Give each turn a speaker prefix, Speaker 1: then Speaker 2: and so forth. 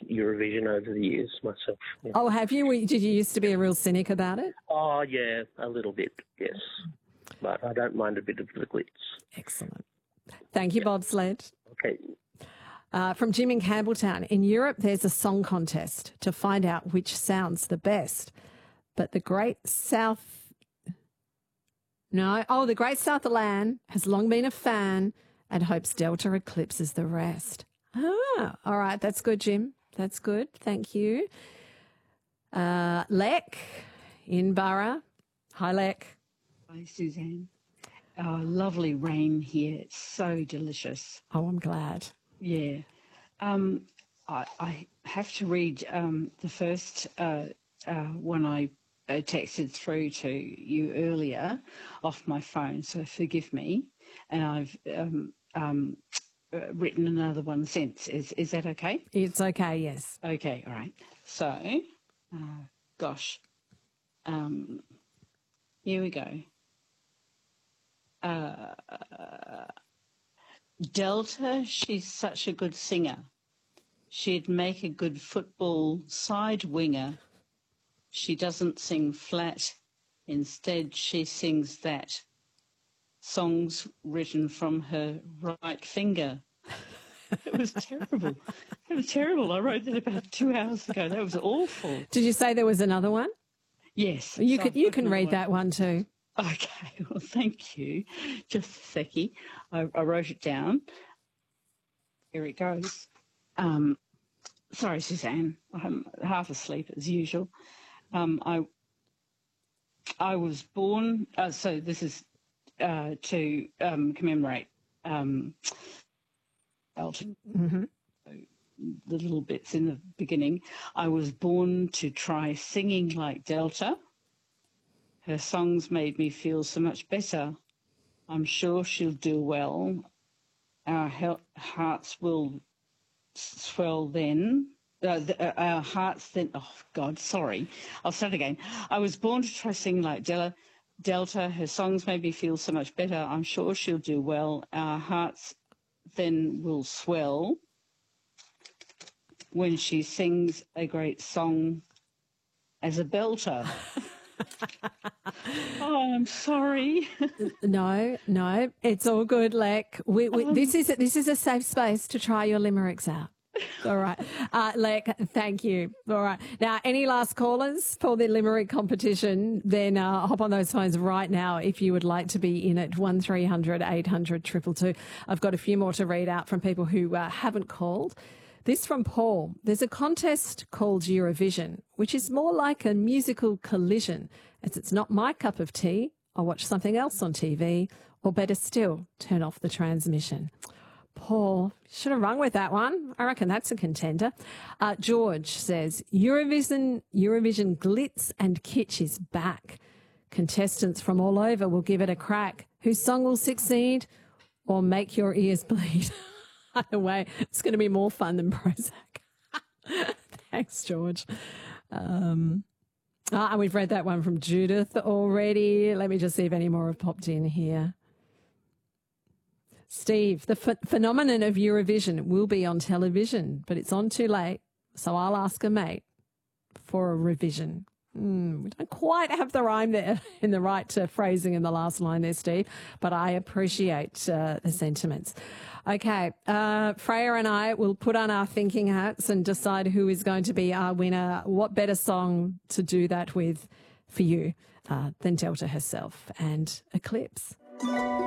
Speaker 1: Eurovision over the years myself. Yeah.
Speaker 2: Oh, have you? Did you used to be a real cynic about it?
Speaker 1: Oh, yeah, a little bit, yes. But I don't mind a bit of the glitz.
Speaker 2: Excellent. Thank you, Bobsled.
Speaker 1: Okay.
Speaker 2: From Jim in Campbelltown, in Europe there's a song contest to find out which sounds the best. But the Great South of Land has long been a fan and hopes Delta eclipses the rest. Ah, all right, that's good, Jim. That's good. Thank you. Lek in Borough. Hi, Lek.
Speaker 3: Hi, Suzanne. Lovely rain here. It's so delicious.
Speaker 2: Oh, I'm glad.
Speaker 3: Yeah. I have to read the first one I texted through to you earlier off my phone, so forgive me. And I've written another one since. Is that okay?
Speaker 2: It's okay, yes.
Speaker 3: Okay, all right. So, here we go. Delta, she's such a good singer. She'd make a good football side winger. She doesn't sing flat. Instead, she sings that. Songs written from her right finger. It was terrible. It was terrible. I wrote that about 2 hours ago. That was awful.
Speaker 2: Did you say there was another one?
Speaker 3: Yes.
Speaker 2: You can read that one too.
Speaker 3: Okay, well, thank you. Just a seckie. I wrote it down. Here it goes. Sorry, Suzanne. I'm half asleep as usual. I was born, so this is to commemorate Elton.
Speaker 2: Mm-hmm.
Speaker 3: The little bits in the beginning. I was born to try singing like Delta. Her songs made me feel so much better. I'm sure she'll do well. Our hearts will swell then. Our hearts then... Oh, God, sorry. I'll start again. I was born to try singing like Delta. Her songs made me feel so much better. I'm sure she'll do well. Our hearts then will swell when she sings a great song as a belter. Oh, I'm sorry.
Speaker 2: No, it's all good, Lek. This is a safe space to try your limericks out. All right. Lek, thank you. All right. Now, any last callers for the limerick competition, then hop on those phones right now if you would like to be in it, 1300 800 222. I've got a few more to read out from people who haven't called. This from Paul. There's a contest called Eurovision, which is more like a musical collision, as it's not my cup of tea. I'll watch something else on TV, or better still, turn off the transmission. Paul, should have rung with that one. I reckon that's a contender. George says, Eurovision glitz and kitsch is back. Contestants from all over will give it a crack. Whose song will succeed or make your ears bleed? Either way, it's going to be more fun than Prozac. Thanks, George. And we've read that one from Judith already. Let me just see if any more have popped in here. Steve, the phenomenon of Eurovision will be on television, but it's on too late, so I'll ask a mate for a revision. We don't quite have the rhyme there in the right phrasing in the last line there, Steve, but I appreciate the sentiments. Okay, Freya and I will put on our thinking hats and decide who is going to be our winner. What better song to do that with for you than Delta herself and Eclipse?